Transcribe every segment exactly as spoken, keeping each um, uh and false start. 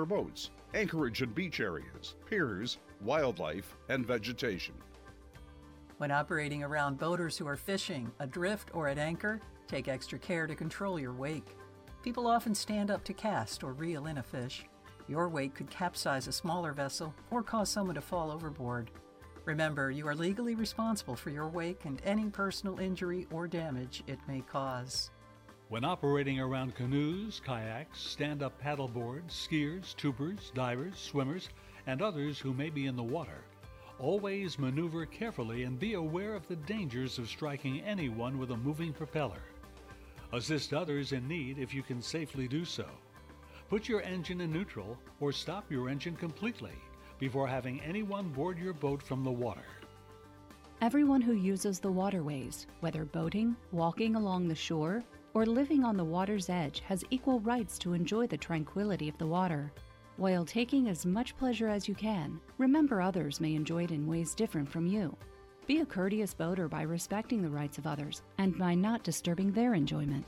other boats, anchorage and beach areas, piers, wildlife, and vegetation. When operating around boaters who are fishing, adrift, or at anchor, take extra care to control your wake. People often stand up to cast or reel in a fish. Your wake could capsize a smaller vessel or cause someone to fall overboard. Remember, you are legally responsible for your wake and any personal injury or damage it may cause. When operating around canoes, kayaks, stand-up paddleboards, skiers, tubers, divers, swimmers, and others who may be in the water, always maneuver carefully and be aware of the dangers of striking anyone with a moving propeller. Assist others in need if you can safely do so. Put your engine in neutral or stop your engine completely before having anyone board your boat from the water. Everyone who uses the waterways, whether boating, walking along the shore, or living on the water's edge, has equal rights to enjoy the tranquility of the water. While taking as much pleasure as you can, remember others may enjoy it in ways different from you. Be a courteous boater by respecting the rights of others and by not disturbing their enjoyment.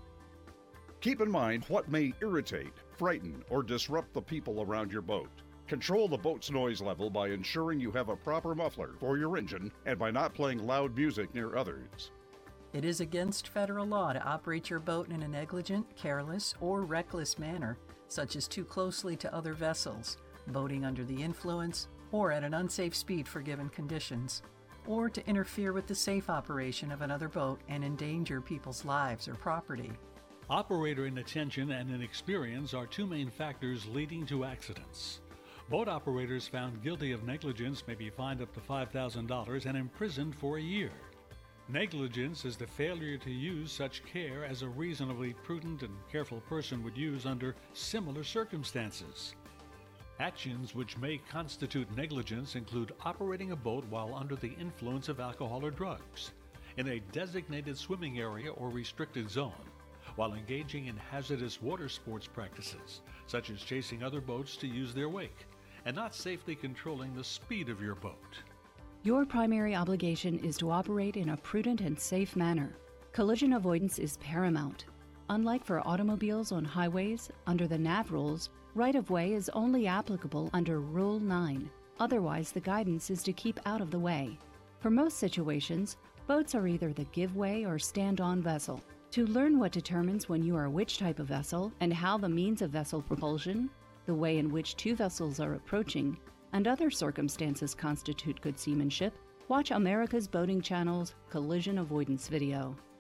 Keep in mind what may irritate, frighten, or disrupt the people around your boat. Control the boat's noise level by ensuring you have a proper muffler for your engine and by not playing loud music near others. It is against federal law to operate your boat in a negligent, careless, or reckless manner, such as too closely to other vessels, boating under the influence, or at an unsafe speed for given conditions, or to interfere with the safe operation of another boat and endanger people's lives or property. Operator inattention and inexperience are two main factors leading to accidents. Boat operators found guilty of negligence may be fined up to five thousand dollars and imprisoned for a year. Negligence is the failure to use such care as a reasonably prudent and careful person would use under similar circumstances. Actions which may constitute negligence include operating a boat while under the influence of alcohol or drugs, in a designated swimming area or restricted zone, while engaging in hazardous water sports practices, such as chasing other boats to use their wake, and not safely controlling the speed of your boat. Your primary obligation is to operate in a prudent and safe manner. Collision avoidance is paramount. Unlike for automobiles on highways, under the N A V rules, right-of-way is only applicable under Rule nine. Otherwise, the guidance is to keep out of the way. For most situations, boats are either the give-way or stand-on vessel. To learn what determines when you are which type of vessel and how the means of vessel propulsion, the way in which two vessels are approaching, and other circumstances constitute good seamanship, watch America's Boating Channel's Collision Avoidance video.